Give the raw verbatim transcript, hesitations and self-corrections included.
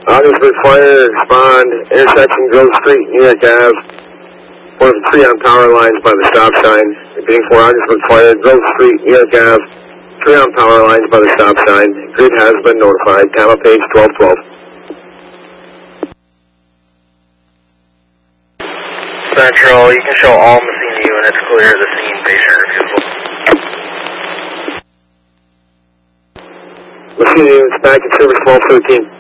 Augsburg Fire, respond, intersection Grove Street, New York Ave. One of the tree on power lines by the stop sign. Repeating for Augsburg Fire, Grove Street, New York Ave. Tree on power lines by the stop sign. Grid has been notified. Tampa page twelve twelve. Central, you can show all Messina units clear of the scene, patient refusal. Messina units back in service twelve thirteen.